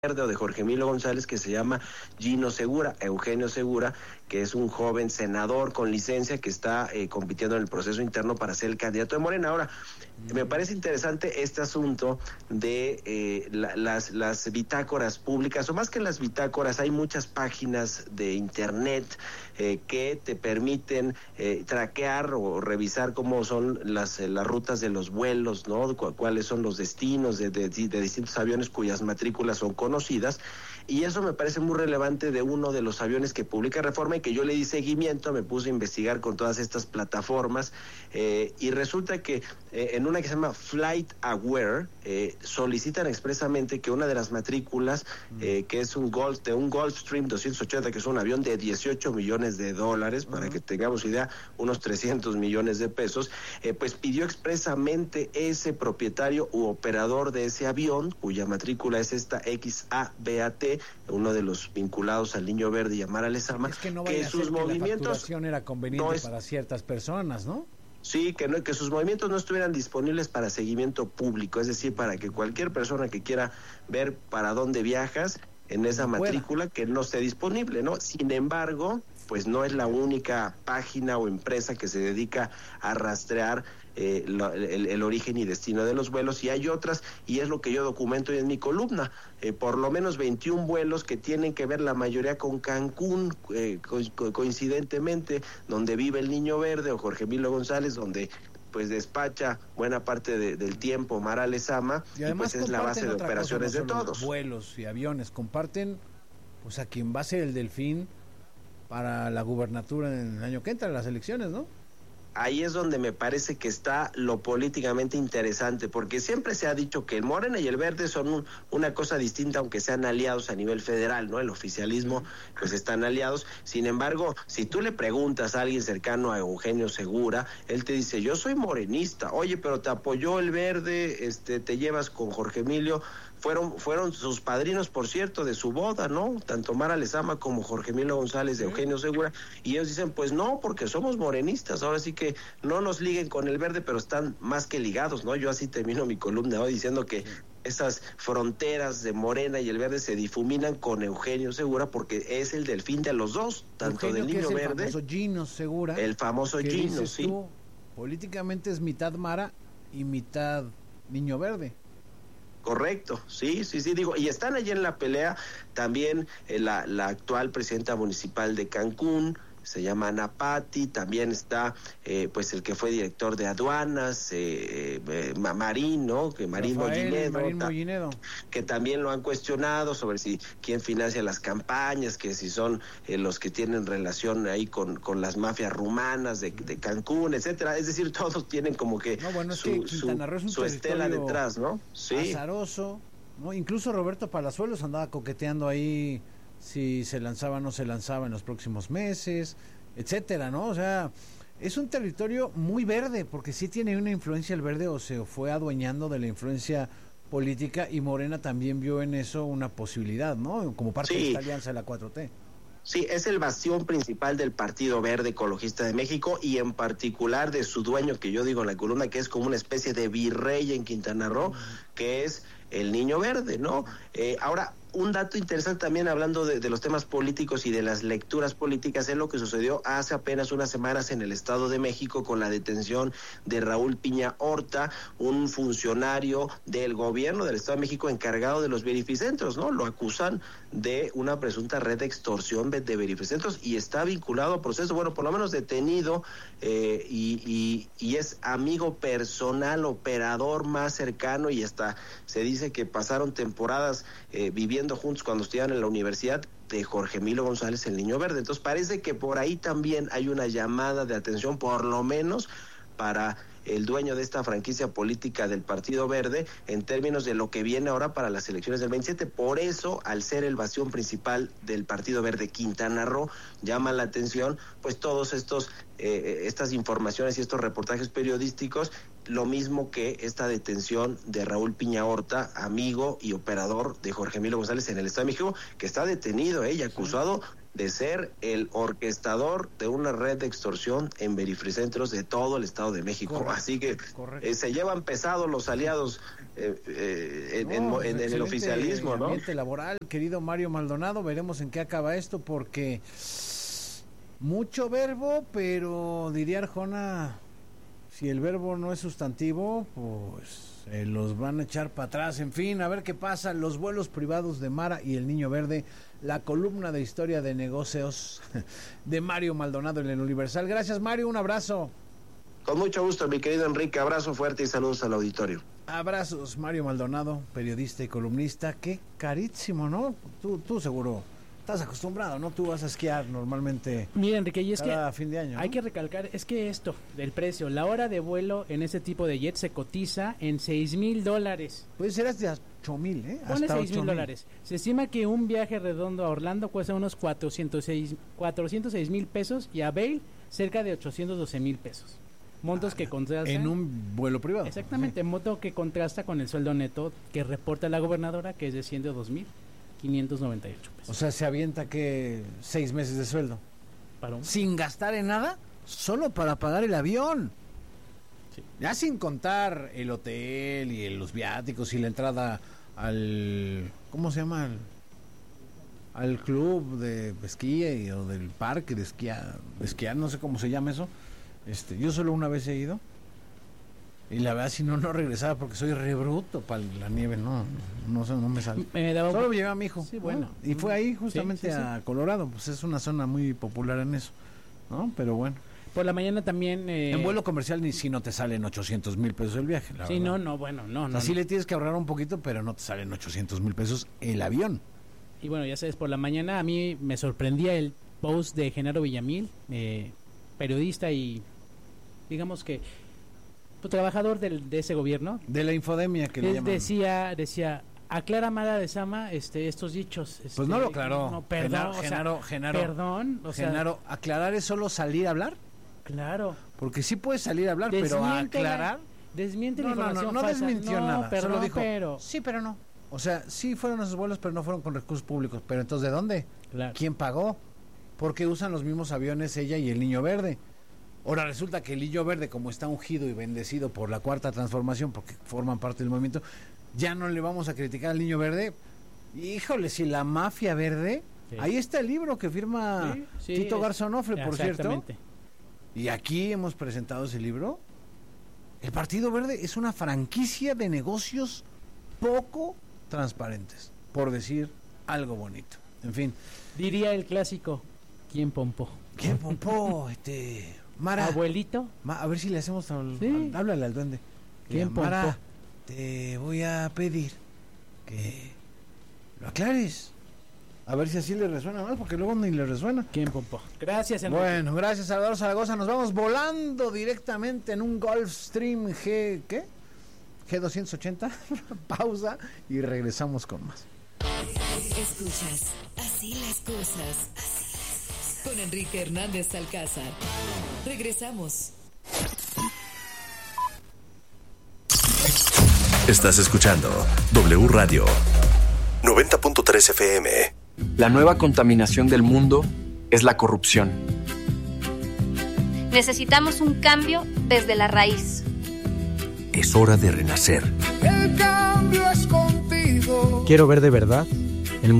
Verde o de Jorge Emilio González, que se llama Eugenio Segura, que es un joven senador con licencia que está compitiendo en el proceso interno para ser el candidato de Morena. Ahora, me parece interesante este asunto de las bitácoras públicas, o más que las bitácoras, hay muchas páginas de internet que te permiten traquear o revisar cómo son las rutas de los vuelos, ¿no? Cuáles son los destinos de distintos aviones cuyas matrículas son conocidas, y eso me parece muy relevante de uno de los aviones que publica Reforma y que yo le di seguimiento, me puse a investigar con todas estas plataformas, y resulta que en una que se llama Flight Aware, solicitan expresamente que una de las matrículas, que es un Gulfstream 280, que es un avión de $18 millones, para que tengamos idea, unos 300 millones de pesos, pues pidió expresamente ese propietario u operador de ese avión, cuya matrícula es esta XABAT, uno de los vinculados al Niño Verde y a Mara Lezama, es que no que sus movimientos la facturación era conveniente para ciertas personas, ¿no? Sí, que sus movimientos no estuvieran disponibles para seguimiento público, es decir, para que cualquier persona que quiera ver para dónde viajas en esa matrícula, que no esté disponible, ¿no? Sin embargo, pues no es la única página o empresa que se dedica a rastrear el origen y destino de los vuelos, y hay otras, y es lo que yo documento en mi columna, por lo menos 21 vuelos que tienen que ver la mayoría con Cancún, coincidentemente, donde vive el Niño Verde o Jorge Emilio González, donde pues despacha buena parte del tiempo Mara Lezama, y pues es la base de operaciones de todos. Vuelos y aviones comparten, pues a quien va a ser el Delfín para la gubernatura en el año que entra, las elecciones, ¿no? Ahí es donde me parece que está lo políticamente interesante, porque siempre se ha dicho que el Morena y el Verde son una cosa distinta, aunque sean aliados a nivel federal, ¿no? El oficialismo, pues están aliados. Sin embargo, si tú le preguntas a alguien cercano a Eugenio Segura, él te dice, yo soy morenista. Oye, pero te apoyó el Verde, te llevas con Jorge Emilio. Fueron sus padrinos, por cierto, de su boda, ¿no? Tanto Mara Lezama como Jorge Emilio González de Eugenio Segura, y ellos dicen, pues no, porque somos morenistas, ahora sí que no nos liguen con el Verde, pero están más que ligados, ¿no? Yo así termino mi columna hoy diciendo que esas fronteras de Morena y el Verde se difuminan con Eugenio Segura, porque es el delfín de los dos, tanto Eugenio, del Niño Verde. El famoso Gino Segura. El famoso Gino, sí. Tú, políticamente es mitad Mara y mitad Niño Verde. Correcto, sí, digo, y están allí en la pelea también la actual presidenta municipal de Cancún, se llama Ana Patti, también está pues el que fue director de aduanas, Marín, ¿no? Que Marín Mollinedo, que también lo han cuestionado sobre si quién financia las campañas, que si son los que tienen relación ahí con las mafias rumanas de Cancún, etcétera. Es decir, todos tienen como que su estela detrás, ¿no? Sí. Azaroso, ¿no? Incluso Roberto Palazuelos andaba coqueteando ahí si se lanzaba o no se lanzaba en los próximos meses, etcétera, ¿no? O sea, es un territorio muy verde, porque sí tiene una influencia el Verde, o se fue adueñando de la influencia política, y Morena también vio en eso una posibilidad, ¿no? Como parte de esta alianza de la 4T. Sí, es el bastión principal del Partido Verde Ecologista de México, y en particular de su dueño, que yo digo en la columna que es como una especie de virrey en Quintana Roo, que es el Niño Verde, ¿no? Ahora, un dato interesante también, hablando de los temas políticos y de las lecturas políticas, es lo que sucedió hace apenas unas semanas en el Estado de México con la detención de Raúl Piña Horta, un funcionario del gobierno del Estado de México encargado de los verificentros, ¿no? Lo acusan de una presunta red de extorsión de verificentros, y está vinculado a proceso, bueno, por lo menos detenido, y es amigo personal, operador más cercano, y hasta se dice que pasaron temporadas viviendo juntos cuando estudiaban en la universidad, de Jorge Emilio González, el Niño Verde. Entonces parece que por ahí también hay una llamada de atención, por lo menos para el dueño de esta franquicia política del Partido Verde, en términos de lo que viene ahora para las elecciones del 27. Por eso, al ser el bastión principal del Partido Verde Quintana Roo, llama la atención pues todos estas informaciones y estos reportajes periodísticos, lo mismo que esta detención de Raúl Piña Horta, amigo y operador de Jorge Emilio González en el Estado de México, que está detenido y acusado de ser el orquestador de una red de extorsión en verificentros de todo el Estado de México. Correcto. Así que se llevan pesado los aliados en el oficialismo, ¿no? Ambiente laboral, querido Mario Maldonado, veremos en qué acaba esto, porque mucho verbo, pero diría Arjona, si el verbo no es sustantivo, pues los van a echar para atrás. En fin, a ver qué pasa. Los vuelos privados de Mara y el Niño Verde, la columna de historia de negocios de Mario Maldonado en el Universal. Gracias, Mario, un abrazo. Con mucho gusto, mi querido Enrique, abrazo fuerte y saludos al auditorio. Abrazos, Mario Maldonado, periodista y columnista. Qué carísimo, ¿no? Tú seguro estás acostumbrado, ¿no? Tú vas a esquiar normalmente. Mira, Enrique, y es cada que fin de año, ¿no? hay que recalcar, es que esto del precio, la hora de vuelo en ese tipo de jet se cotiza en $6,000. Puede ser hasta 8,000, ¿eh? Pone Hasta $6,000. Se estima que un viaje redondo a Orlando cuesta unos 406,000 pesos y a Vail cerca de 812,000 pesos. Montos que contrastan. En un vuelo privado. Exactamente, monto que contrasta con el sueldo neto que reporta la gobernadora, que es de 102,598 pesos. O sea, se avienta que 6 meses de sueldo. Sin gastar en nada, solo para pagar el avión. Sí. Ya sin contar el hotel y los viáticos y la entrada al... ¿Cómo se llama? Al club de esquí o del parque de esquiar, no sé cómo se llama eso. Yo solo una vez he ido y la verdad si no regresaba porque soy re bruto para la nieve, no me sale. Solo llevé a mi hijo, sí, bueno, y fue ahí justamente a Colorado, pues es una zona muy popular en eso, ¿no? Pero bueno. Por la mañana también... En vuelo comercial ni si no te salen 800,000 pesos el viaje, la verdad. No. Así le tienes que ahorrar un poquito, pero no te salen 800,000 pesos el avión. Y bueno, ya sabes, por la mañana a mí me sorprendía el post de Genaro Villamil, periodista y digamos que trabajador de ese gobierno, de la infodemia que le llaman. decía aclara Mara de Sama estos dichos. Pues no lo aclaró. No, perdón, Genaro, aclarar es solo salir a hablar. Claro. Porque sí puedes salir a hablar, pero aclarar. Desmiente la información no desmintió nada. Perdón, solo dijo, pero... sí, pero no. O sea, sí fueron esos vuelos, pero no fueron con recursos públicos. Pero entonces, ¿de dónde? Claro. ¿Quién pagó? Porque usan los mismos aviones ella y el Niño Verde. Ahora resulta que el Niño Verde, como está ungido y bendecido por la Cuarta Transformación, porque forman parte del movimiento, ya no le vamos a criticar al Niño Verde. Híjole, si la mafia verde... Sí. Ahí está el libro que firma Tito Garzonofre, por cierto. Y aquí hemos presentado ese libro. El Partido Verde es una franquicia de negocios poco transparentes, por decir algo bonito. En fin. Diría el clásico, ¿quién pompó? ¿Quién pompó? Mara. ¿Abuelito? A ver si le hacemos... háblale al duende. ¿Quién pompó? Mara, te voy a pedir que lo aclares. A ver si así le resuena más, porque luego ni le resuena. ¿Quién pompó? Gracias, Enrique. Bueno, gracias, Salvador Zaragoza. Nos vamos volando directamente en un Gulfstream G280. Pausa y regresamos con más. Escuchas Así las cosas. Con Enrique Hernández Alcázar. Regresamos. Estás escuchando W Radio 90.3 FM. La nueva contaminación del mundo es la corrupción. Necesitamos un cambio desde la raíz. Es hora de renacer. El cambio es contigo. Quiero ver de verdad